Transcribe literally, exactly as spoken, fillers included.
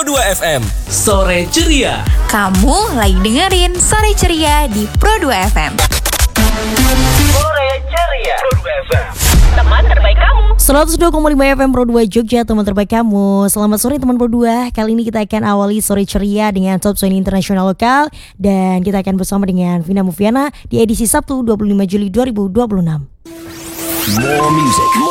Pro dua F M. Sore Ceria. Kamu lagi dengerin Sore Ceria di Pro dua F M. Sore Ceria Pro dua F M. Teman terbaik kamu. seratus dua koma lima F M Pro dua Jogja, teman terbaik kamu. Selamat sore teman Pro dua. Kali ini kita akan awali Sore Ceria dengan top dua puluh internasional lokal. Dan kita akan bersama dengan Vina Mufiana di edisi Sabtu dua puluh lima Juli dua ribu dua puluh enam. More music,